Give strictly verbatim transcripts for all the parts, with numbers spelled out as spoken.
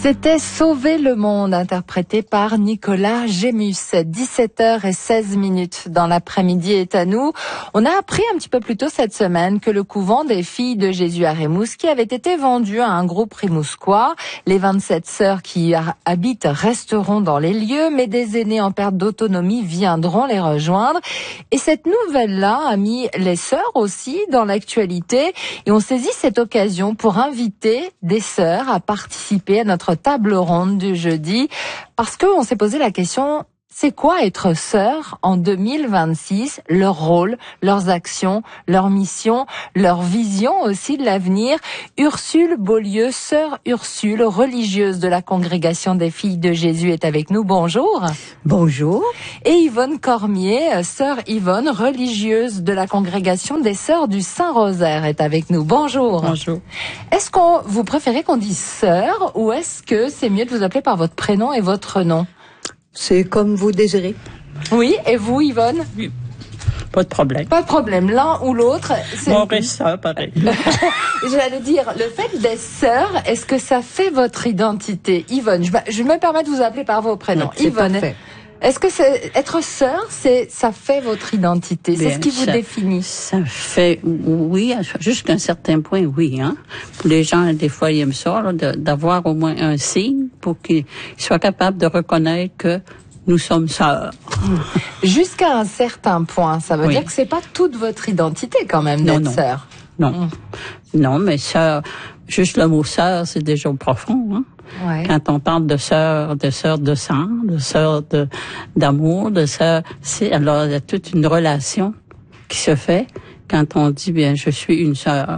C'était Sauver le monde, interprété par Nicolas Gémus. dix-sept heures seize minutes dans l'après-midi est à nous. On a appris un petit peu plus tôt cette semaine que le couvent des filles de Jésus à Rimouski avait été vendu à un groupe rimousquois. Les vingt-sept sœurs qui y habitent resteront dans les lieux, mais des aînés en perte d'autonomie viendront les rejoindre. Et cette nouvelle-là a mis les sœurs aussi dans l'actualité. Et on saisit cette occasion pour inviter des sœurs à participer à notre table ronde du jeudi, parce qu'on s'est posé la question, c'est quoi être sœur en deux mille vingt-six, leur rôle, leurs actions, leur mission, leur vision aussi de l'avenir. Ursule Beaulieu, sœur Ursule, religieuse de la congrégation des filles de Jésus, est avec nous. Bonjour. Bonjour. Et Yvonne Cormier, sœur Yvonne, religieuse de la congrégation des sœurs du Saint-Rosaire, est avec nous. Bonjour. Bonjour. Est-ce qu'on vous préférez qu'on dise sœur, ou est-ce que c'est mieux de vous appeler par votre prénom et votre nom? C'est comme vous désirez. Oui, et vous, Yvonne? Oui. Pas de problème. Pas de problème, l'un ou l'autre. On reste sœur, pareil. J'allais dire, le fait d'être sœur, est-ce que ça fait votre identité? Yvonne, je, je me permets de vous appeler par vos prénoms. C'est Yvonne, parfait. est-ce que c'est, être sœur, c'est, ça fait votre identité? C'est Bien, ce qui vous ça, définit? Ça fait, oui, jusqu'à un certain point, oui. Hein. Pour les gens, des fois, ils aiment ça, là, de, d'avoir au moins un signe pour qu'ils soient capables de reconnaître que nous sommes sœurs. Jusqu'à un certain point, ça veut Oui. dire que c'est pas toute votre identité quand même Non, d'être non. sœur. Non. Mm. Non, mais sœur, juste le mot sœur, c'est déjà profond. Hein. Ouais. Quand on parle de sœur, de sœur de sang, de sœur de, d'amour, de sœur, c'est, alors, il y a toute une relation qui se fait quand on dit, bien, je suis une sœur.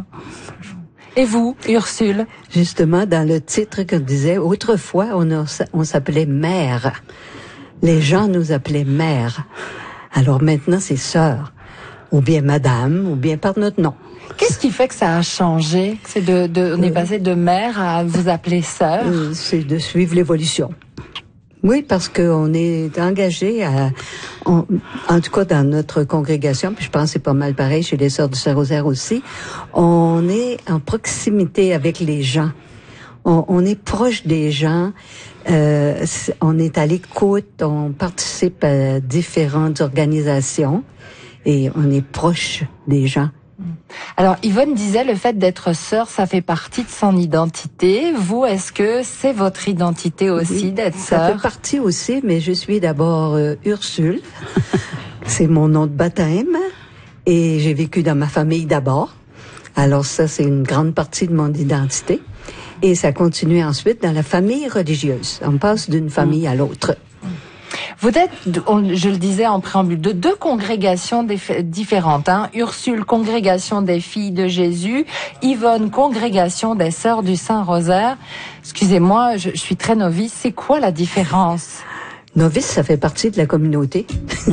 Et vous, Ursule? Justement, dans le titre qu'on disait, autrefois, on, a, on s'appelait mère. Les gens nous appelaient mère. Alors maintenant, c'est sœur. Ou bien madame, ou bien par notre nom. Qu'est-ce qui fait que ça a changé? C'est de, de, on est passé de mère à vous appeler sœur? Euh, c'est de suivre l'évolution. Oui, parce qu'on est engagé à, on, en tout cas dans notre congrégation, puis je pense que c'est pas mal pareil chez les Sœurs du Saint-Rosaire aussi, on est en proximité avec les gens. On, on est proche des gens, euh, on est à l'écoute, on participe à différentes organisations et on est proche des gens. Alors, Yvonne disait, le fait d'être sœur, ça fait partie de son identité. Vous, est-ce que c'est votre identité aussi, Oui, d'être ça sœur? fait partie aussi, mais je suis d'abord euh, Ursule. C'est mon nom de baptême. Et j'ai vécu dans ma famille d'abord. Alors ça, c'est une grande partie de mon identité. Et ça continue ensuite dans la famille religieuse. On passe d'une famille à l'autre. Vous êtes, on- je le disais en préambule, de deux congrégations déf- différentes. Hein. Ursule, congrégation des filles de Jésus. Yvonne, congrégation des sœurs du Saint-Rosaire. Excusez-moi, je, je suis très novice. C'est quoi la différence? Novice, ça fait partie de la communauté.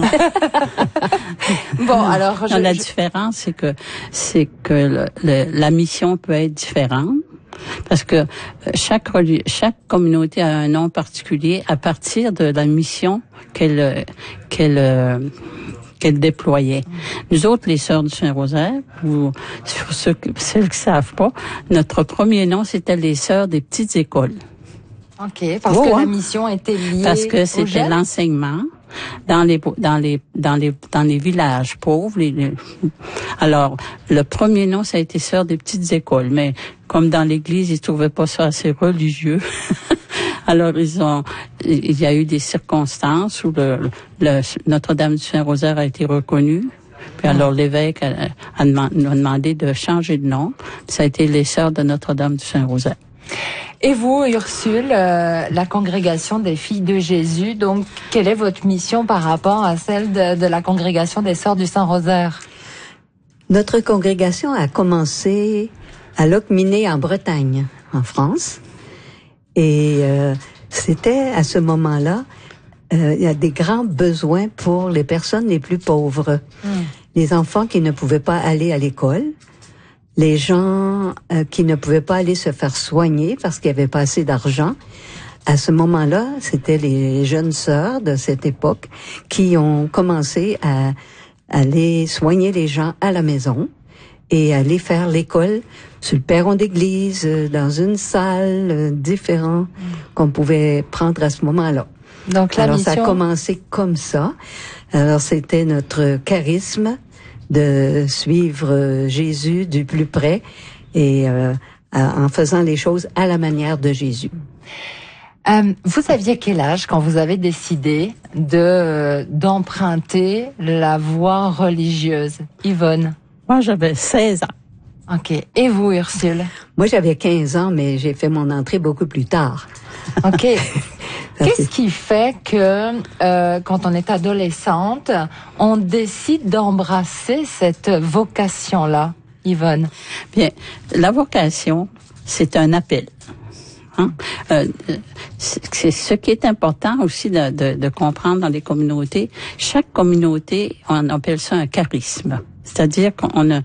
Bon, alors, je, Non, la je- différence, c'est que, c'est que le, le- la mission peut être différente. Parce que euh, chaque reli- chaque communauté a un nom particulier à partir de la mission qu'elle euh, qu'elle euh, qu'elle déployait. Nous autres, les Sœurs du Saint-Rosaire, pour, pour ceux, qui- ceux qui savent pas, notre premier nom, c'était les Sœurs des petites écoles. ok, parce Oh, que hein. la mission était liée Parce que aux c'était jeunes. l'enseignement dans les dans les dans les dans les villages pauvres. Les, les- Alors le premier nom, ça a été Sœurs des petites écoles, mais comme dans l'Église, ils trouvaient pas ça assez religieux. Alors ils ont, il y a eu des circonstances où le, le Notre-Dame du Saint-Rosaire a été reconnue. Puis alors l'évêque a, a, deman- nous a demandé de changer de nom. Ça a été les Sœurs de Notre-Dame du Saint-Rosaire. Et vous, Ursule, euh, la congrégation des filles de Jésus, donc quelle est votre mission par rapport à celle de, de la congrégation des sœurs du Saint-Rosaire? Notre congrégation a commencé à Locminé en Bretagne, en France. Et euh, c'était à ce moment-là, euh, il y a des grands besoins pour les personnes les plus pauvres. Mm. Les enfants qui ne pouvaient pas aller à l'école, les gens euh, qui ne pouvaient pas aller se faire soigner parce qu'il n'y avait pas assez d'argent. À ce moment-là, c'était les jeunes sœurs de cette époque qui ont commencé à aller soigner les gens à la maison. et aller faire l'école sur le perron d'église, dans une salle euh, différente qu'on pouvait prendre à ce moment-là. Donc la Alors mission... ça a commencé comme ça. Alors c'était notre charisme de suivre Jésus du plus près et euh, en faisant les choses à la manière de Jésus. Euh, vous aviez quel âge quand vous avez décidé de euh, d'emprunter la voie religieuse, Yvonne? Moi, j'avais seize ans. OK. Et vous, Ursule? Moi, j'avais quinze ans, mais j'ai fait mon entrée beaucoup plus tard. OK. Qu'est-ce qui fait que euh, quand on est adolescente, on décide d'embrasser cette vocation-là, Yvonne? Bien, la vocation, c'est un appel. Hein? Euh, c'est ce qui est important aussi de, de, de comprendre dans les communautés. Chaque communauté, on appelle ça un charisme. C'est-à-dire qu'on a